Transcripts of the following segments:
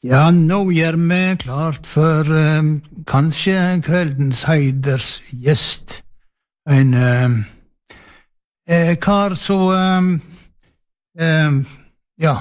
Ja, nå gjør vi klart for kanskje kveldens heiders gjest. En kar som ja,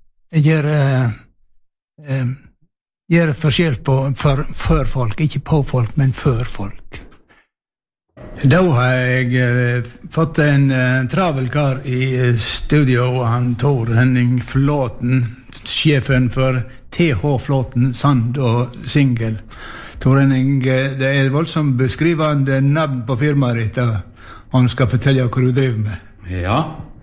gjør forskjell på for folk, ikke på folk, men for folk. Da har jeg fått en travel kar i studio, han Tor Henning Flåten, sjefen for TH Flåten, Sand og Singel. Tor Henning, det er voldsomt beskrivende navn på firmaet ditt, han skal fortelle hva du driver med. Ja.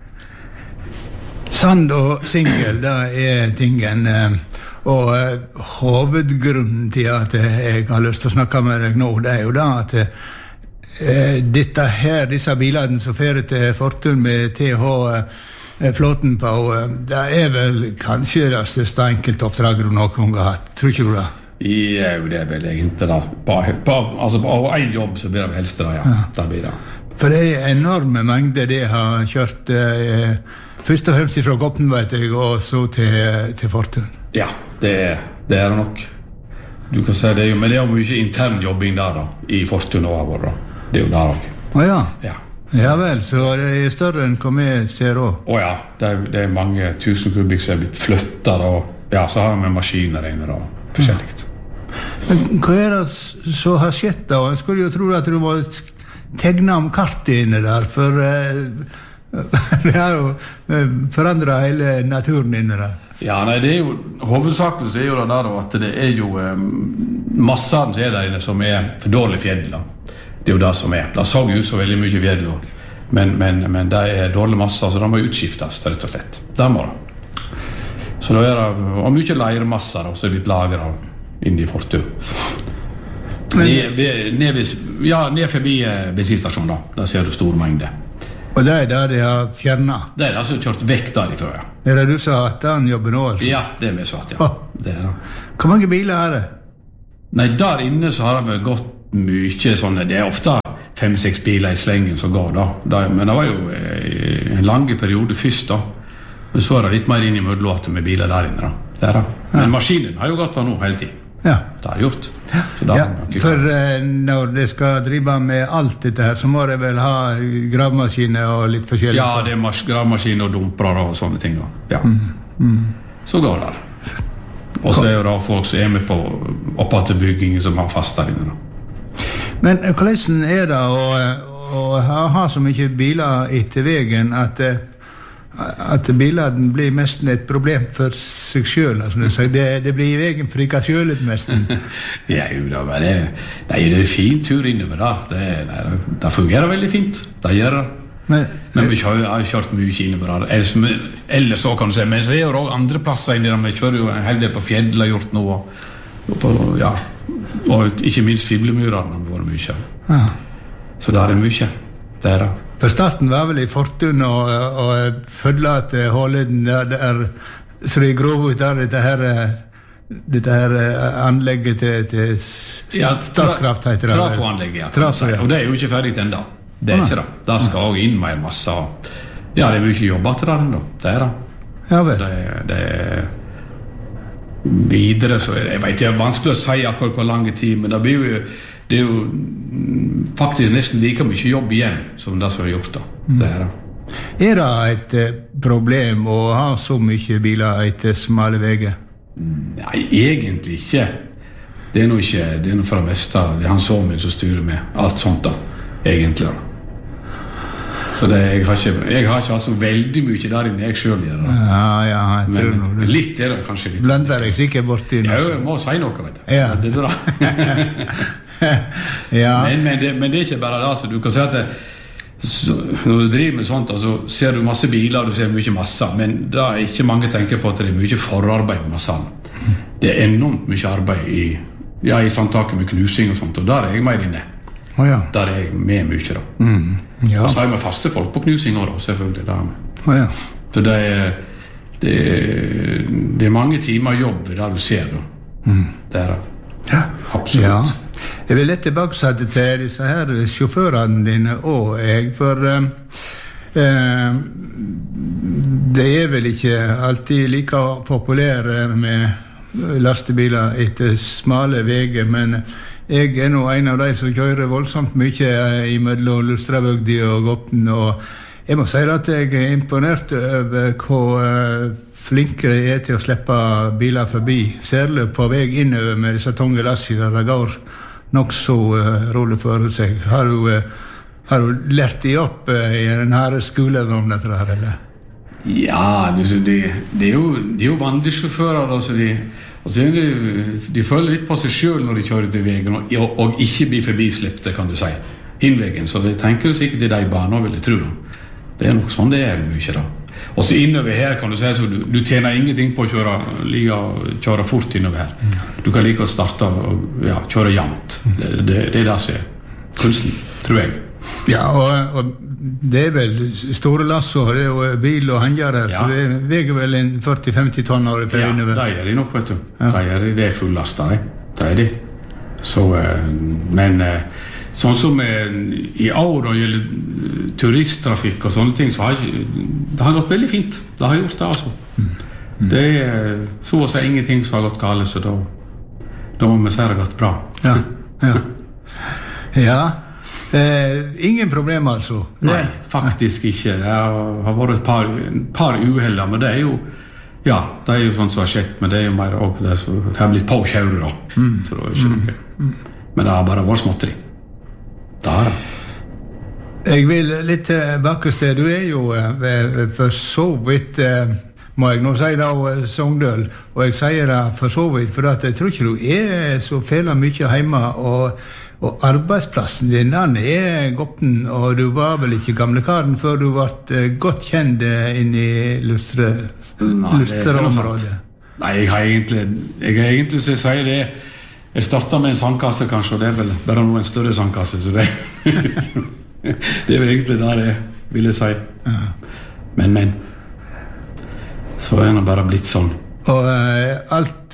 Sand og Singel, det er tingen, og hovedgrunnen til at jeg har lyst til å snakke med deg nå, det er jo da at disse bilene som fører til Fortun med TH Flåten på, det er vel kanskje det største enkeltoppdraget du noen gang har hatt, tror ikke du det? Ja, det er vel egentlig da. På en jobb så blir det helst det, ja. Det blir det. For det er enorme mengder det har kjørt først og fremst fra Goppen, vet jeg, og så til Fortun. Ja, det er det nok. Du kan si det, men det er jo mye intern jobbing der da, i Fortun og over da. Det er jo der også. Åja. Ja. Ja vel, så det er større enn hva vi ser også. Åja, det er mange tusen kubikk som er blitt flyttet, og ja, så har vi maskiner inne og forskjellig. Men hva er det som har skjedd da? Jeg skulle jo tro at du må tegne om kartet inne der, for det har jo forandret hele naturen inne der. Ja, nei, det er jo, hovedsaken så er jo det der at det er jo massene som er der inne som er for dårlig fjell da. Det er jo det som er. Det så jo ut så veldig mye fjell også. Men det er dårlig masser, så det må utskiftes, rett og slett. Det må det. Så da er det og mye leirmasser som er blitt lagret inn i Fortun. Ned forbi bensinstasjonen da. Der ser du stor mengde. Og det er der de har fjernet? Det er det som har kjørt vekk derifra, ja. Er det du som har hatt den jobben også, altså? Ja, det er vi så hatt, ja. Det er det. Hvor mange biler er det? Nei, der inne så har det vel gått mye sånne, det er ofte 5-6 biler i slengen som går da. Men det var jo en lang periode først da. Men så er det litt mer inn i mødlåter med biler der inne da. Det er det. Men maskinen har jo gått da nå hele tiden. Ja. Det har gjort. Ja, for når det skal drive med alt dette her, så må det vel ha gravmaskiner og litt forskjellig? Ja, det er gravmaskiner og dumper og sånne ting. Ja. Så går det. Og så er jo da folk som er med på oppad til byggingen som har fast der inne da. Men hvordan er det å ha så mye biler etter veien at bilene blir mest et problem for seg selv? Altså, det blir i veien for ikke selv mest. Ja, det er jo en fin tur innover da. Det fungerer veldig fint. Det gjør det. Men vi har kjørt mye innover der. Ellers så kan du si, men så er jo også andre plasser inni der. Vi kjører jo en hel del på fjellet har gjort noe. Ja, og ikke minst fiblemyrene har vært mye. Ja. Så det er mye. Det er det. For starten var vel i Fortun og følge at Håleden der så de grov ut der dette her anlegget til Statkraft heter det. Trafoanlegget, ja. Og det er jo ikke ferdig enda. Det er ikke det. Det skal også inn med en masse. Ja, det er mye jobb til det enda. Det er det. Ja vel. Det er videre så jeg vet det er vanskelig å si akkurat hvor lange tid, men det er jo faktisk nesten like mye jobb igjen som det som er gjort da. Det er det. Er det et problem å ha så mye biler etter smale veier? Nei, egentlig ikke. Det er noe for det meste. Det er han som styrer med alt sånt da, egentlig da. Så jeg har ikke altså veldig mye der inne jeg selv gjør det. Ja, jeg tror noe. Men litt er det kanskje litt. Blender jeg sikkert bort inn. Ja, jeg må si noe, vet du. Ja. Det er bra. Ja. Men det er ikke bare det, så du kan si at når du driver med sånt, så ser du masse biler, du ser mye masse, men da er ikke mange tenker på at det er mye forarbeid med massene. Det er enormt mye arbeid i samtaket med knusing og sånt, og der er jeg mer inne. Ja. Der er jeg med mye da. Ja. Og så har vi faste folk på knusinger da, selvfølgelig. Ja. Så det er mange timer jobb der du ser da. Det er det. Ja. Absolutt. Ja. Jeg vil litt tilbake til disse her sjåførene dine og for det er vel ikke alltid like populære med lastebiler etter smale veger, men jeg nå en av de som kjører voldsomt mye imellom Lustrabygdi og Gopten, og jeg må si at jeg imponert over hvor flinke de til å slippe biler forbi, særlig på vei innover med disse tunge lassi der det går nok så rolig for seg. Har du lært de opp i en her skole om dette her, eller? Ja, det er jo vandresjåfører, altså de føler litt på seg selv når de kjører til veien, og ikke blir forbislippte, kan du si, hinvegen, så de tenker jo sikkert i de baner, vil jeg tro. Det er nok sånn det er mye da. Og så innover her kan du si, så du tjener ingenting på å kjøre fort innover her. Du kan like å starte og kjøre jevnt. Det er det som er kunsten, tror jeg. Ja, og det er vel store lasso, det er jo bil og handler her, så det veger vel en 40-50 tonn over for innover. Ja, det er de nok, vet du. Det er fullastet, det er de. Så, men sånn som i år og gjelder turisttrafikk og sånne ting, så det har gått veldig fint. Det har gjort det, altså. Det er så å si ingenting som har gått galt, så da må vi si det gått bra. Ja. Ingen problem, altså? Nei, faktisk ikke. Det har vært et par uheller, men det er jo det er jo sånt som har skjedd, men det er jo mer også det som har blitt påkjøret da. Så det er ikke noe. Men det har bare vært småtteri. Det har det. Jeg vil litt tilbake sted. Du er jo for så vidt, må jeg nå si da, Sogndøl, og jeg sier det for så vidt, for at jeg tror ikke du er så fæla mye hjemme, og arbeidsplassen din, den er Gopten, og du var vel ikke gamlekaren før du ble godt kjent inn i Lusterområdet. Nei, jeg har egentlig så sier det. Jeg startet med en sandkasse kanskje, og det er vel bare noe en større sandkasse, så det det er vel egentlig der det vil jeg si. Men så er det bare blitt sånn. Og alt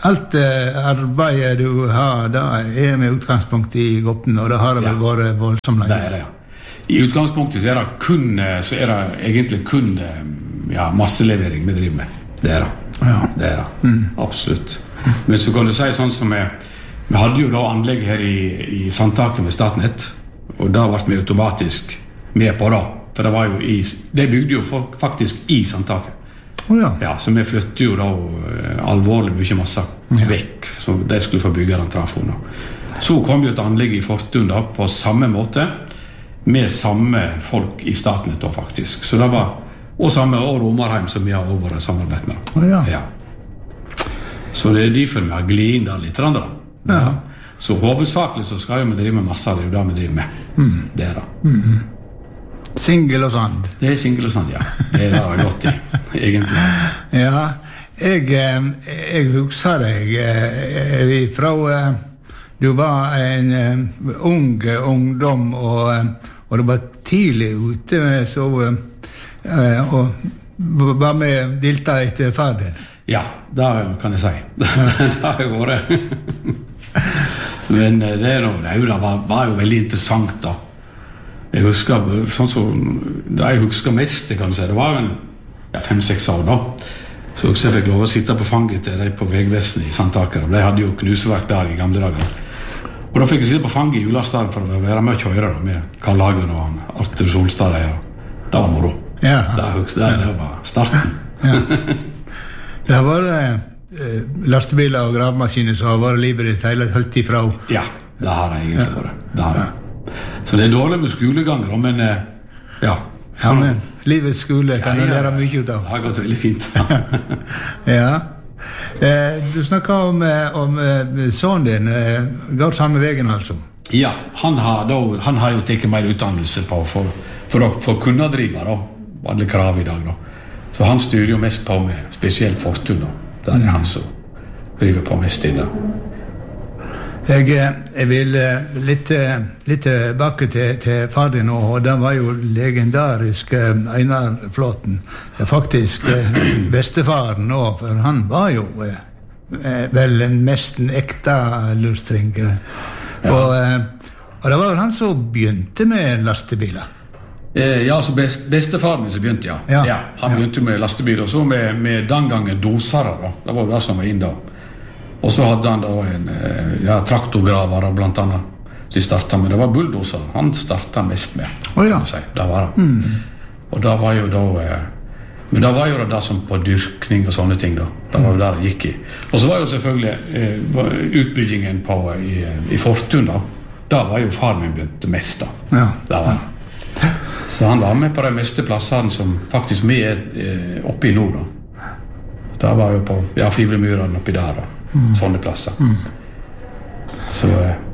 arbeidet du har, da er med utgangspunkt i Gopten, og det har vel vært voldsomt lenge. Det er det, I utgangspunktet så er det egentlig kun masselevering vi driver med. Det er det. Absolutt. Men så kan du si sånn som vi hadde jo da anlegg her i Sandtaket med Statnett, og da ble vi automatisk med på det, for det var jo det bygde jo faktisk i Sandtaket. Så vi flyttet jo da alvorlig mye masse vekk, så de skulle få bygge den trafoen. Så kom jo et anlegg i Fortun da, på samme måte, med samme folk i Statnett da faktisk. Så det var, og samme Romarheim som vi har over samarbeid med. Så det er derfor vi har glid inn der litt andre. Så hovedsakelig så skal vi drive med masse av det, det vi driver med. Det er det. Singel og sand. Det er singel og sand, det er det godt i, egentlig. Ja, jeg husker deg fra du var en ungdom, og du var tidlig ute med så, og var med dilta etter faderen. Ja, det kan jeg si. Det har jeg vært. Men det var jo veldig interessant da. Jeg husker, sånn som det jeg husker mest, kan du si, det var 5-6 år da. Så jeg fikk lov å sitte på fanget til de på Vegvesenet i Sandtaker, og de hadde jo knuseverk der i gamle dager. Og da fikk jeg sitte på fanget i Julastad for å være med å kjøre da, med Karl Hagen og Arthur Solstad. Det var moro. Det var starten. Det har vært lastebiler og gravemaskiner som har vært livet ditt hele ifra. Ja, det har det egentlig vært. Det har det. Så det er dårlig med skoleganger, men men livets skole kan du lære mye ut av. Det har gått veldig fint. Du snakket om sønnen din, går samme veien altså? Ja, han har jo tatt mer utdannelse på for å kunne drive da, alle krav i dag da. Så han styrer jo mest på med spesielt Fortun da. Det er han som driver på mest i det. Jeg vil litt tilbake til far din, og det var jo legendarisk Einar Flåten. Det er faktisk bestefaren nå, for han var jo vel en nesten ekte lurstring. Og det var vel han som begynte med lastebiler. Ja, så bestefaren min som begynte, han begynte med lastebiler, og så med den gangen dosere da. Det var det som var inn da. Og så hadde han da en traktorgraver blant annet. Så de startet med, det var bulldoser. Han startet mest med. Det var det. Og da var jo da... Men da var jo det som på dyrkning og sånne ting da. Det var jo der det gikk i. Og så var jo selvfølgelig utbyggingen i Fortun da. Da var jo far min begynt mest da. Ja. Så han var med på de meste plassene som faktisk vi oppe i nord da. Da var jo på, Fivlemyrene oppi der da. Sånne plasser. Så...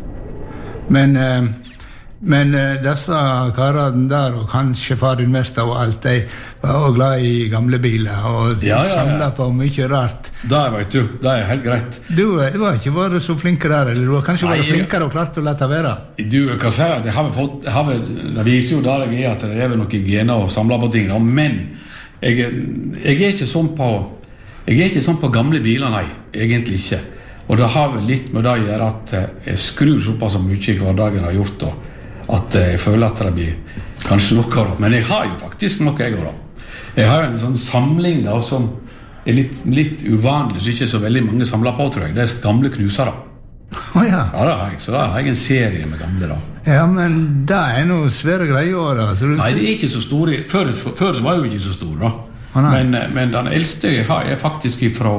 Men disse karene der, og kanskje far din mest av alt, de var også glad i gamle biler og samlet på mye rart. Det vet du, det helt greit. Du var ikke vært så flinke der, eller du var kanskje vært flinkere og klart å lette være? Du kan si at det viser jo der jeg at det noen gener og samler på ting, men jeg ikke sånn på gamle biler, nei, egentlig ikke. Og det har vel litt med det å gjøre at jeg skrur såpass mye i hverdagen har gjort da, at jeg føler at det blir kanskje noe da. Men jeg har jo faktisk noe jeg da. Jeg har jo en sånn samling da, som litt uvanlig, så ikke så veldig mange samler på, tror jeg. Det gamle knusere. Ja, det har jeg. Så da har jeg en serie med gamle da. Ja, men det noe svære greier da. Nei, det ikke så store. Før var jo ikke så stor da. Men den eldste jeg har faktisk ifra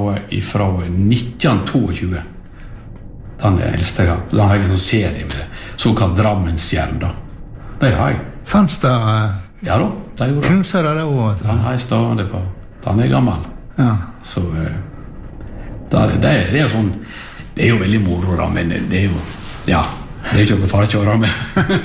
1922. Den eldste jeg har. Den har jeg en serie med såkalt Drammensjern da. Det har jeg. Fanns det? Ja da, det gjorde det. Knusere det også? Den har jeg stående på. Den gammel. Ja. Så det jo sånn, det jo veldig moro da, men det jo, det ikke noe far å kjøre med.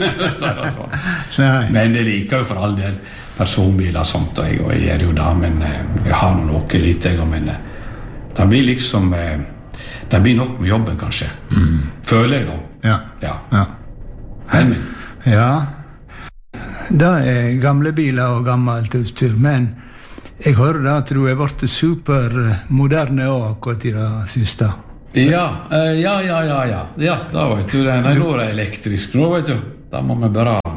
Men jeg liker jo for all del personbiler og sånt, og jeg gjør jo det, men jeg har noe lite, men det blir liksom, det blir nok med jobben kanskje. Føler jeg da. Ja. Ja. Det gamle biler og gammelt utstyr, men jeg hører da at du vært supermoderne også akkurat i det siste. Ja, da vet du det. Nå det elektrisk, nå vet du. Da må vi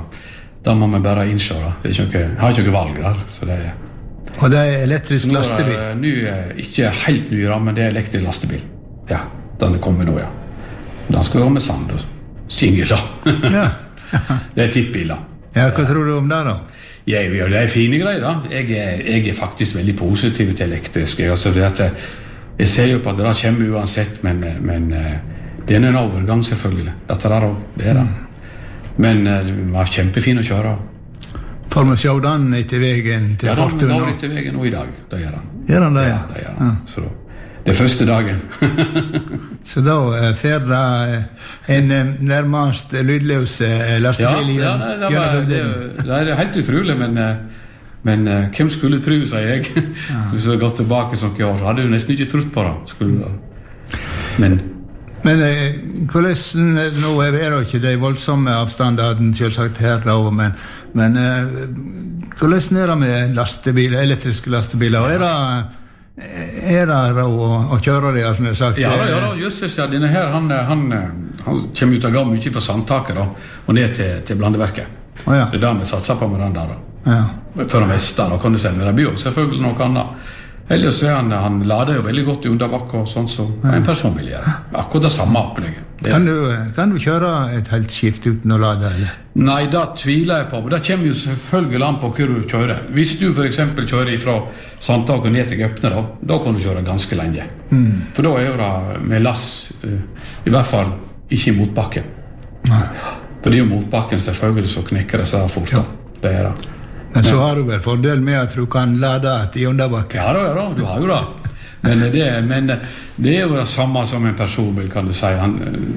bare innse det. Jeg har ikke noe valg der. Så det og det elektrisk lastebil? Ikke helt ny, men det elektrisk lastebil. Ja, den kommet nå, ja. Den skal gå med sand og singel da. Det tippbil da. Ja, hva tror du om det da? Ja, det fine greier da. Jeg faktisk veldig positiv til elektrisk. Jeg ser jo på at det kommer uansett, men det en overgang selvfølgelig. At det det. Men det var kjempefin å kjøre. Får vi se den etter veien til Fortun? Ja, den går etter veien nå i dag. Det gjør han. Gjør han det? Ja, det gjør han. Så det første dagen. Så da fer det en nærmest lydløs lastebil igjen? Ja, det helt utrolig, men hvem skulle tro, sier jeg. Hvis jeg gått tilbake sånn år, så hadde jeg nesten ikke trodd på det. Men hvordan, nå det ikke de voldsomme avstandene selvsagt her da, men hvordan det med lastebiler, elektriske lastebiler? Det å kjøre det, som jeg sagt? Ja, Jesus, denne her, han kommer ut av gammel mye fra sandtaket da, og ned til blandeverket. Det der vi satser på med den der da. For det meste da, kan du si, men det blir jo selvfølgelig noe annet. Ellers han lader jo veldig godt i underbakke og sånn som en person vil gjøre. Akkurat det samme opplegget. Kan du kjøre et helt skift uten å lade, eller? Nei, det tviler jeg på, men det kommer jo selvfølgelig an på hvor du kjører. Hvis du for eksempel kjører fra Sandtak og ned til Gøpne, da kan du kjøre ganske lenge. For da jo det med lass, i hvert fall ikke i motbakken. For det jo motbakken selvfølgelig så knekker det seg fort. Det det. Men så har du vel fordel med at du kan lade i underbakken. Ja, du har jo det. Men det jo det samme som en personbil, kan du si. Han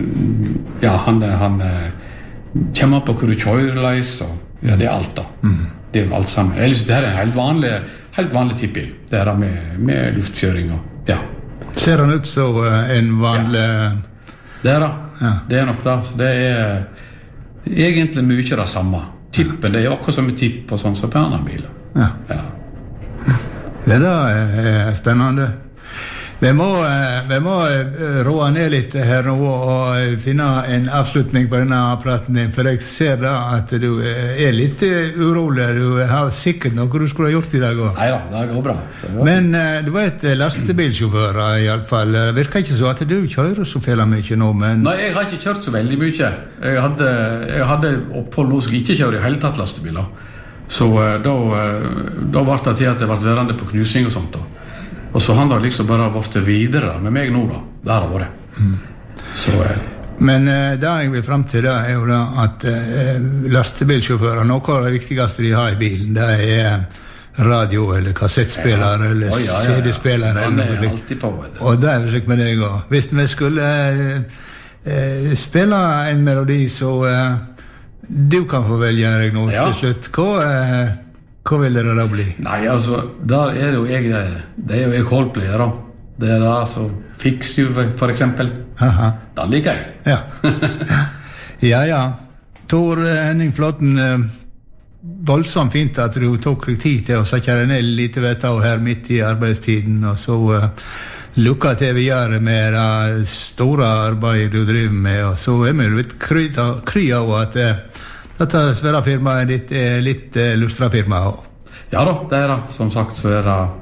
kommer på hvor du kjører leis, og det alt da. Det jo alt sammen. Ellers det en helt vanlig tippbil. Det det med luftkjøring og, Ser han ut som en vanlig... Det da. Det nok da. Det egentlig mye det samme. Tippen, det akkurat som en tipp og sånn som på en annen bil. Det da spennende. Vi må roe ned litt her nå og finne en avslutning på denne praten din, for jeg ser da at du litt urolig. Du har sikkert noe du skulle ha gjort I dag også. Neida, det går bra. Men du vet, lastebilsjåfør I alle fall, virker ikke så at du kjører så fælt mye nå, men... Nei, jeg har ikke kjørt så veldig mye. Jeg hadde opphold nå som ikke kjører I hele tatt lastebiler. Så da var det til at jeg ble værende på knusing og sånt da. Og så han har liksom bare vært videre med meg nå da. Det har vært. Så... Men det jeg vil frem til da jo da at lastebilsjåfører, noe av det viktigste de har I bilen, det radio eller kassettspiller eller CD-spiller. Han alltid på. Og det slik med deg også. Hvis vi skulle spille en melodi, så du kan få velge deg nå til slutt. Hva vil det da bli? Nei, altså, der jo jeg, det jo jeg Coldplay da. Det da, altså, Fix You for eksempel. Aha. Den liker jeg. Ja. Tor Henning Flåten, voldsomt fint at du tok deg tid til å sette deg ned litt vet du her midt I arbeidstiden, og så lukka til videre med det store arbeidet du driver med, og så vi litt kry av at dette svære firmaet ditt litt lustrafirma også. Ja da, det det. Som sagt så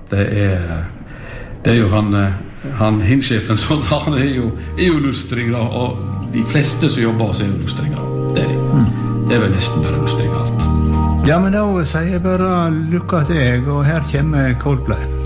det jo han hinsjefen som sa, han jo lustring da, og de fleste som jobber hos jo lustringer. Det de. Det vel nesten bare lustring alt. Ja, men da sier jeg bare lykke til deg, og her kommer Coldplay.